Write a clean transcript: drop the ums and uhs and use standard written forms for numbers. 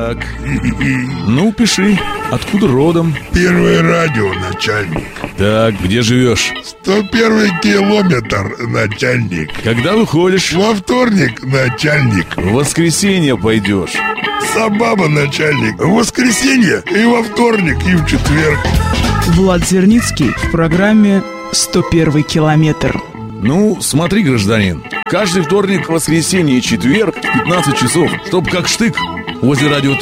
Так. Ну, пиши. Откуда родом? Первое радио, начальник. Так, где живешь? 101 километр, начальник. Когда выходишь? Во вторник, начальник. В воскресенье пойдешь. Собаба, начальник. В воскресенье и во вторник, и в четверг. Влад Зерницкий в программе «101 километр». Ну, смотри, гражданин, каждый вторник, воскресенье и четверг в 15 часов, чтоб как штык возле радио